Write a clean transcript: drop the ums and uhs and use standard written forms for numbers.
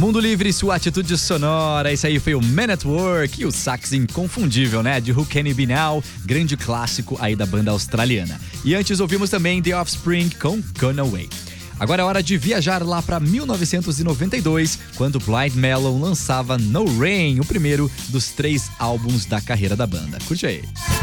Mundo Livre e sua atitude sonora. Esse aí foi o Man at Work e o sax inconfundível, né? De Who Can It Be Now, grande clássico aí da banda australiana. E antes ouvimos também The Offspring com Gone Away. Agora é hora de viajar lá para 1992, quando Blind Melon lançava No Rain, o primeiro dos 3 álbuns da carreira da banda. Curte aí.